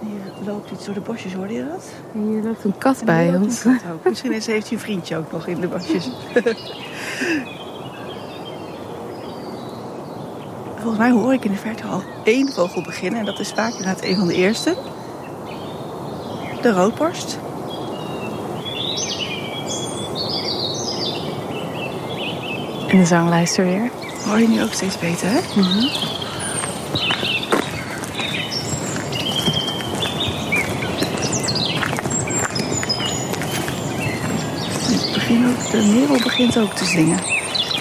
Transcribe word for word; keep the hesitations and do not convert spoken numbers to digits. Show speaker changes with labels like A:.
A: Hier loopt iets door de bosjes, hoorde je dat?
B: En hier loopt een kat bij ons.
A: Een kat ook. Misschien heeft hij een vriendje ook nog in de bosjes. Volgens mij hoor ik in de verte al één vogel beginnen. En dat is vaak inderdaad een van de eerste. De roodborst.
B: En de zanglijster weer.
A: Hoor je nu ook steeds beter, hè?
B: Mm-hmm.
A: Het begint ook, de merel begint ook te zingen.